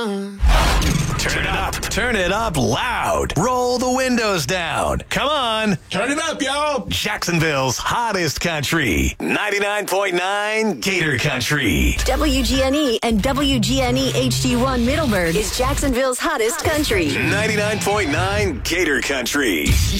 Turn it up. Turn it up loud. Roll the windows down. Come on. Turn it up, y'all. Jacksonville's hottest country. 99.9 Gator Country. WGNE and WGNE HD1 Middleburg is Jacksonville's hottest country. 99.9 Gator Country.